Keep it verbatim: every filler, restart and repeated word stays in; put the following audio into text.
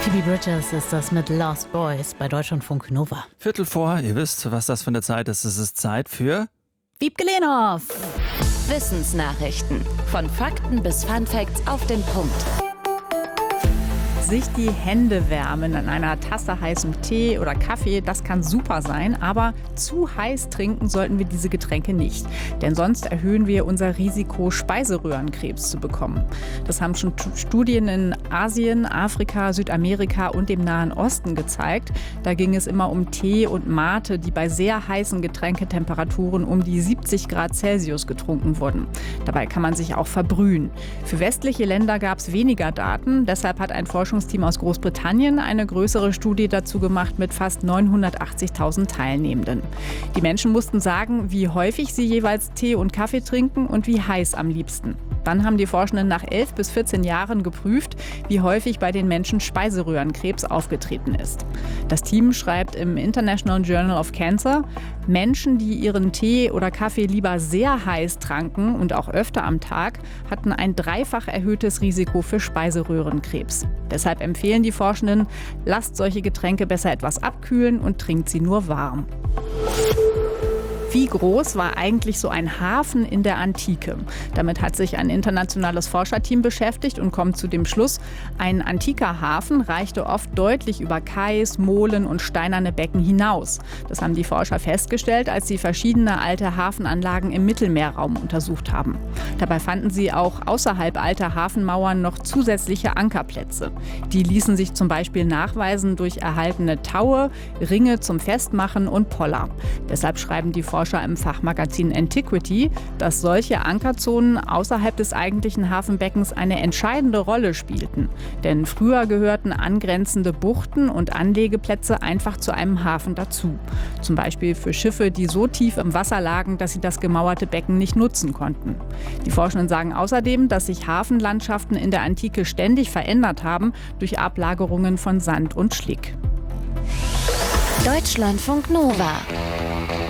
Phoebe Bridgers ist das mit Lost Boys bei Deutschlandfunk Nova. Viertel vor, ihr wisst, was das für eine Zeit ist. Es ist Zeit für Wiebke Lehnhoff. Wissensnachrichten. Von Fakten bis Funfacts auf den Punkt. Sich die Hände wärmen an einer Tasse heißem Tee oder Kaffee, das kann super sein, aber zu heiß trinken sollten wir diese Getränke nicht. Denn sonst erhöhen wir unser Risiko, Speiseröhrenkrebs zu bekommen. Das haben schon t- Studien in Asien, Afrika, Südamerika und dem Nahen Osten gezeigt. Da ging es immer um Tee und Mate, die bei sehr heißen Getränketemperaturen um die siebzig Grad Celsius getrunken wurden. Dabei kann man sich auch verbrühen. Für westliche Länder gab es weniger Daten, deshalb hat ein Forschungsteam aus Großbritannien eine größere Studie dazu gemacht mit fast neunhundertachtzigtausend Teilnehmenden. Die Menschen mussten sagen, wie häufig sie jeweils Tee und Kaffee trinken und wie heiß am liebsten. Dann haben die Forschenden nach elf bis vierzehn Jahren geprüft, wie häufig bei den Menschen Speiseröhrenkrebs aufgetreten ist. Das Team schreibt im International Journal of Cancer, Menschen, die ihren Tee oder Kaffee lieber sehr heiß tranken und auch öfter am Tag, hatten ein dreifach erhöhtes Risiko für Speiseröhrenkrebs. Deshalb empfehlen die Forschenden, lasst solche Getränke besser etwas abkühlen und trinkt sie nur warm. Wie groß war eigentlich so ein Hafen in der Antike? Damit hat sich ein internationales Forscherteam beschäftigt und kommt zu dem Schluss, ein antiker Hafen reichte oft deutlich über Kais, Molen und steinerne Becken hinaus. Das haben die Forscher festgestellt, als sie verschiedene alte Hafenanlagen im Mittelmeerraum untersucht haben. Dabei fanden sie auch außerhalb alter Hafenmauern noch zusätzliche Ankerplätze. Die ließen sich zum Beispiel nachweisen durch erhaltene Taue, Ringe zum Festmachen und Poller. Deshalb schreiben die Forscher im Fachmagazin Antiquity, dass solche Ankerzonen außerhalb des eigentlichen Hafenbeckens eine entscheidende Rolle spielten. Denn früher gehörten angrenzende Buchten und Anlegeplätze einfach zu einem Hafen dazu. Zum Beispiel für Schiffe, die so tief im Wasser lagen, dass sie das gemauerte Becken nicht nutzen konnten. Die Forschenden sagen außerdem, dass sich Hafenlandschaften in der Antike ständig verändert haben durch Ablagerungen von Sand und Schlick. Deutschlandfunk Nova.